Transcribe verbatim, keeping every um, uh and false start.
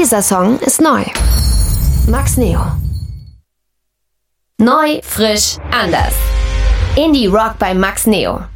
Dieser Song ist neu. Max Neo. Neu, frisch, anders. Indie Rock bei Max Neo.